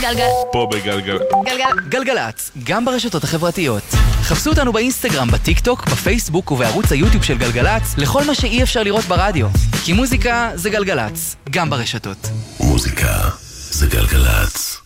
פה בגלגל. גלגלצ, גם ברשתות החברתיות. חפשו אותנו באינסטגרם, בטיק טוק, בפייסבוק ובערוץ היוטיוב של גלגלצ, לכל מה שאי אפשר לראות ברדיו. כי מוזיקה זה גלגלצ, גם ברשתות. מוזיקה זה גלגלצ.